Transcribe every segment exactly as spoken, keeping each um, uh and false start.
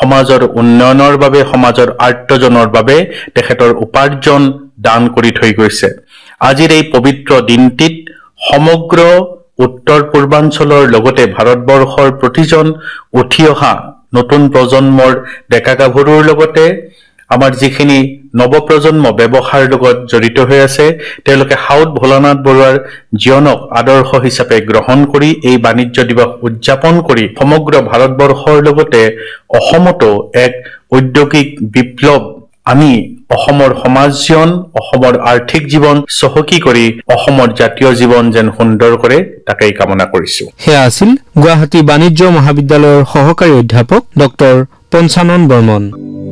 সমাজৰ উন্নয়নৰ বাবে সমাজৰ আৰ্তজনৰ বাবে তেখেতৰ উপাৰ্জন দান কৰি থৈ গৈছে আজিৰ এই পবিত্ৰ দিনটিত সমগ্ৰ উত্তৰ পূৰ্বাঞ্চলৰ লগতে ভাৰতবৰ্ষৰ প্ৰতিজন উঠি অহা নতুন প্ৰজন্মৰ ডেকা গাভৰুৰ লগতে আমাৰ যিখিনি নৱপ্ৰজন্ম ব্যৱসায়ৰ লগত জড়িত হৈ আছে তেওঁলোকে হাউদ ভোলানাথ বৰুৱাৰ জীৱনক আদৰ্শ হিচাপে গ্ৰহণ কৰি এই বাণিজ্য দিৱস উদযাপন কৰি সমগ্ৰ ভাৰতবৰ্ষৰ লগতে অসমতো এক ঔদ্যোগিক বিপ্লৱ আমি অসমৰ সমাজ জীৱন অসমৰ আৰ্থিক জীৱন সহকী কৰি অসমৰ জাতীয় জীৱন যেন সুন্দৰ কৰে তাকেই কামনা কৰিছো হে আছিল গুৱাহাটী বাণিজ্য মহাবিদ্যালয়ৰ সহকাৰী অধ্যাপক ডক্টৰ পঞ্চানন বৰ্মন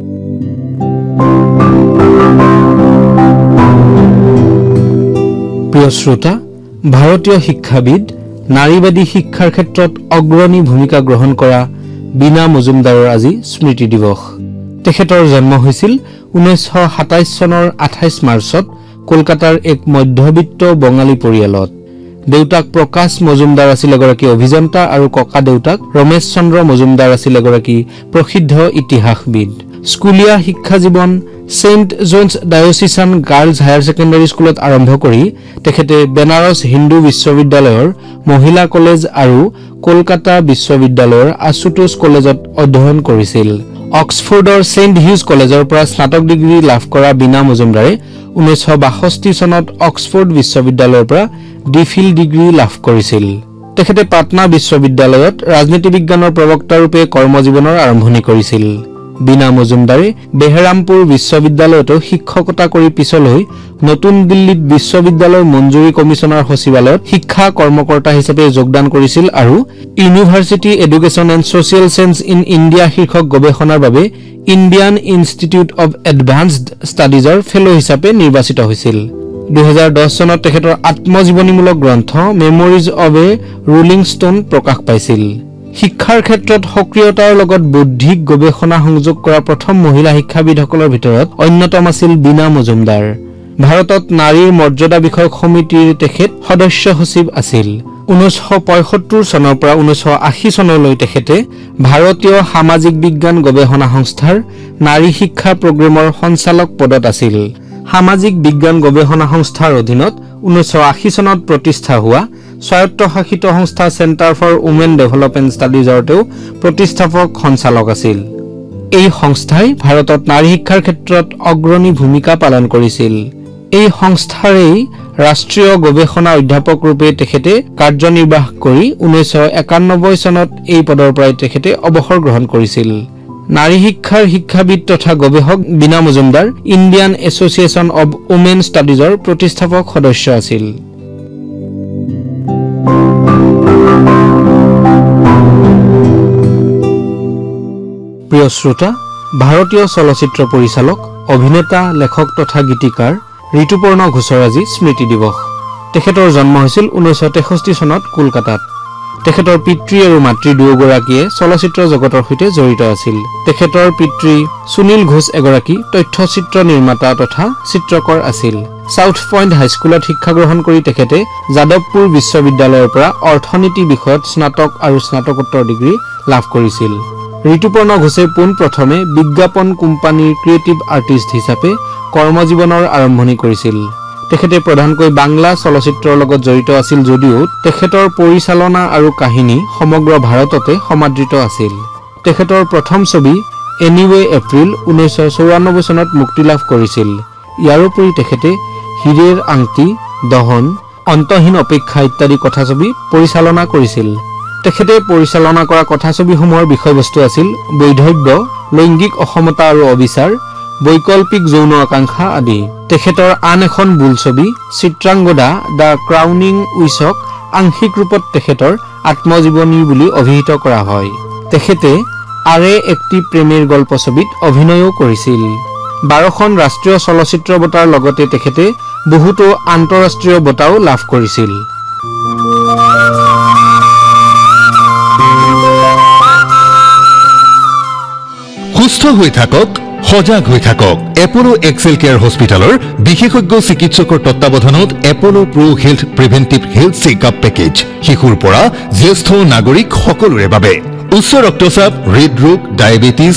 প্ৰিয় শ্ৰোতা ভাৰতীয় শিক্ষাবিদ নাৰীবাদী শিক্ষাৰ ক্ষেত্ৰত অগ্ৰণী ভূমিকা গ্ৰহণ কৰা বীণা মজুমদাৰৰ আজি স্মৃতি দিৱস তেখেতৰ জন্ম হৈছিল ঊনৈশ সাতাইশ চনৰ আঠাইশ মাৰ্চত কলকাতাৰ এক মধ্যবিত্ত বঙালী পৰিয়ালত দেউতাক প্ৰকাশ মজুমদাৰ আছিল এগৰাকী অভিযন্তা আৰু ককা দেউতাক ৰমেশ চন্দ্ৰ মজুমদাৰ আছিল এগৰাকী প্ৰসিদ্ধ ইতিহাসবিদ স্কুলীয়া শিক্ষা জীৱন Saint John's ডায়োচিছান girls higher secondary স্কুলত আৰম্ভ কৰি তেখেতে বেনাৰস হিন্দু বিশ্ববিদ্যালয়ৰ মহিলা কলেজ আৰু কলকাতা বিশ্ববিদ্যালয়ৰ আশুতোষ কলেজত অধ্যয়ন কৰিছিল অক্সফোৰ্ডৰ সেন্ট হিউজ কলেজৰ পৰা স্নাতক ডিগ্ৰী লাভ কৰা বীণা মজুমদাৰে ঊনৈশ বাষষ্ঠি চনত অক্সফোৰ্ড বিশ্ববিদ্যালয়ৰ পৰা ডিফিল ডিগ্ৰী লাভ কৰিছিল তেখেতে পাটনা বিশ্ববিদ্যালয়ত ৰাজনীতি বিজ্ঞানৰ প্ৰবক্তা ৰূপে কৰ্মজীৱনৰ আৰম্ভণি কৰিছিল বীণা মজুমদাৰে বেহেৰামপুৰ বিশ্ববিদ্যালয়তো শিক্ষকতা কৰি পিছলৈ নতুন দিল্লীত বিশ্ববিদ্যালয় মঞ্জুৰি কমিছনৰ সচিবালয়ত শিক্ষা কৰ্মকৰ্তা হিচাপে যোগদান কৰিছিল আৰু university education and social science in India শীৰ্ষক গৱেষণাৰ বাবে ইণ্ডিয়ান ইনষ্টিটিউট অৱ এডভান্সড ষ্টাডিজৰ ফেলো হিচাপে নিৰ্বাচিত হৈছিল দুই হাজাৰ দহ চনত তেখেতৰ আত্মজীৱনীমূলক গ্ৰন্থ memories of A rolling stone প্ৰকাশ পাইছিল শিক্ষাৰ ক্ষেত্ৰত সক্ৰিয়তাৰ লগত বৌদ্ধিক গৱেষণা সংযোগ কৰা প্ৰথম মহিলা শিক্ষাবিদসকলৰ ভিতৰত অন্যতম আছিল বীণা মজুমদাৰ ভাৰতত নাৰীৰ মৰ্যাদা বিষয়ক সমিতিৰ তেখেত সদস্য সচিব আছিল ঊনৈশ পঁয়সত্তৰ চনৰ পৰা ঊনৈশ আশী চনলৈ তেখেতে ভাৰতীয় সামাজিক বিজ্ঞান গৱেষণা সংস্থাৰ নাৰী শিক্ষা প্ৰগ্ৰেমৰ সঞ্চালক পদত আছিল সামাজিক বিজ্ঞান গৱেষণা সংস্থাৰ অধীনত ঊনৈশ আশী চনত প্ৰতিষ্ঠা হোৱা স্বায়ত্তশাসিত সংস্থা চেণ্টাৰ ফৰ উমেন ডেভেলপমেণ্ট ষ্টাডিজৰ তেওঁ প্ৰতিষ্ঠাপক সঞ্চালক আছিল এই সংস্থাই ভাৰতত নাৰী শিক্ষাৰ ক্ষেত্ৰত অগ্ৰণী ভূমিকা পালন কৰিছিল এই সংস্থাৰেই ৰাষ্ট্ৰীয় গৱেষণা অধ্যাপক ৰূপে তেখেতে কাৰ্যনিৰ্বাহ কৰি ঊনৈশ একানব্বৈ চনত এই পদৰ পৰা তেখেতে অৱসৰ গ্ৰহণ কৰিছিল নাৰী শিক্ষাৰ শিক্ষাবিদ তথা গৱেষক বীণা Majumdar Indian association of women ষ্টাডিজৰ প্ৰতিষ্ঠাপক সদস্য আছিল প্ৰিয় শ্ৰোতা ভাৰতীয় চলচ্চিত্ৰ পৰিচালক অভিনেতা লেখক তথা গীতিকাৰ ঋতুপৰ্ণ ঘোষৰ আজি স্মৃতি দিৱস তেখেতৰ জন্ম হৈছিল ঊনৈশ তেষষ্ঠি চনত কলকাতাত তেখেতৰ পিতৃ আৰু মাতৃ দুয়োগৰাকীয়ে চলচ্চিত্ৰ জগতৰ সৈতে জড়িত আছিল তেখেতৰ পিতৃ সুনীল ঘোষ এগৰাকী তথ্যচিত্ৰ নিৰ্মাতা তথা চিত্ৰকৰ আছিল সাউথ পইণ্ট হাইস্কুলত শিক্ষা গ্ৰহণ কৰি তেখেতে যাদৱপুৰ বিশ্ববিদ্যালয়ৰ পৰা অৰ্থনীতি বিষয়ত স্নাতক আৰু স্নাতকোত্তৰ ডিগ্ৰী লাভ কৰিছিল ঋতুপৰ্ণ ঘোষে পোন প্ৰথমে বিজ্ঞাপন কোম্পানীৰ ক্ৰিয়েটিভ আৰ্টিষ্ট হিচাপে কৰ্মজীৱনৰ আৰম্ভণি কৰিছিল তেখেতে প্ৰধানকৈ বাংলা চলচ্চিত্ৰৰ লগত জড়িত আছিল যদিও তেখেতৰ পৰিচালনা আৰু কাহিনী সমগ্ৰ ভাৰততে সমাদৃত আছিল তেখেতৰ প্ৰথম ছবি এনিৱে এপ্ৰিল ঊনৈশ চৌৰান্নব্বৈ চনত মুক্তি লাভ কৰিছিল ইয়াৰোপৰি তেখেতে হীৰেৰ আংটি দহন অন্তহীন অপেক্ষা ইত্যাদি কথাছবি পৰিচালনা কৰিছিল তেখেতে পৰিচালনা কৰা কথাছবিসমূহৰ বিষয়বস্তু আছিল বৈধব্য লৈংগিক অসমতা আৰু অবিচাৰ বৈকল্পিক যৌন আকাংক্ষা আদি তেখেতৰ আন এখন বোলছবি চিত্ৰাংগদা দ্য ক্ৰাউনিং উইচক আংশিক ৰূপত তেখেতৰ আত্মজীৱনী বুলি অভিহিত কৰা হয় তেখেতে আৰে একটি প্ৰেমৰ গল্প ছবিত অভিনয়ও কৰিছিল বাৰখন ৰাষ্ট্ৰীয় চলচ্চিত্ৰ বঁটাৰ লগতে তেখেতে বহুতো আন্তঃৰাষ্ট্ৰীয় বঁটাও লাভ কৰিছিল সুস্থ হৈ থাকক সজাগ হৈ থাকক এপলো এক্সেল কেয়াৰ হস্পিটালৰ বিশেষজ্ঞ চিকিৎসকৰ তত্ত্বাৱধানত এপলো pro health প্ৰিভেন্টিভ health checkup package শিশুৰ পৰা জ্যেষ্ঠ নাগৰিক সকলোৰে বাবে উচ্চ ৰক্তচাপ হৃদৰোগ ডায়েবেটিছ